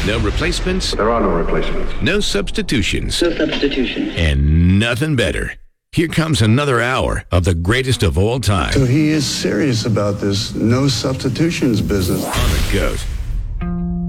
No replacements. There are no replacements. No substitutions. No substitution. And nothing better. Here comes another hour of the greatest of all time. So he is serious about this no substitutions business. On the GOAT.